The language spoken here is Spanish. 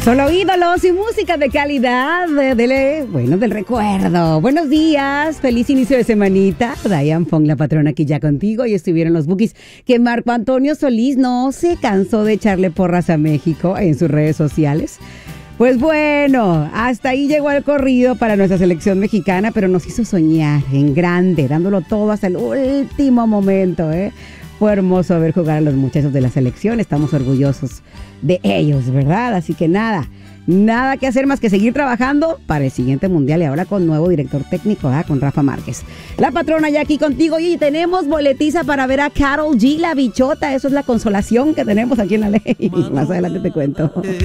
Solo ídolos y música de calidad, del recuerdo. Buenos días, feliz inicio de semanita. Diane Fong, la patrona, aquí ya contigo. Y estuvieron los bookies que Marco Antonio Solís no se cansó de echarle porras a México en sus redes sociales. Pues bueno, hasta ahí llegó el corrido para nuestra selección mexicana, pero nos hizo soñar en grande, dándolo todo hasta el último momento, ¿eh? Fue hermoso ver jugar a los muchachos de la selección. Estamos orgullosos de ellos, ¿verdad? Así que nada que hacer más que seguir trabajando para el siguiente mundial y ahora con nuevo director técnico, con Rafa Márquez. La patrona ya aquí contigo y tenemos boletiza para ver a Karol G, la bichota. Eso es la consolación que tenemos aquí en la ley. Más adelante te cuento.